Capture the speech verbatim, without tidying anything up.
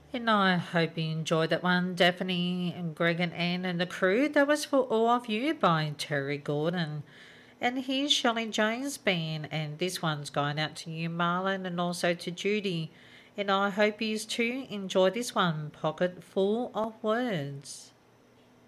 And I hope you enjoyed that one, Daphne and Greg and Anne and the crew. That was for all of you by Terry Gordon. And here's Shelley Jones Band, and this one's going out to you, Marlon, and also to Judy. And I hope you too enjoy this one, Pocket Full of Words.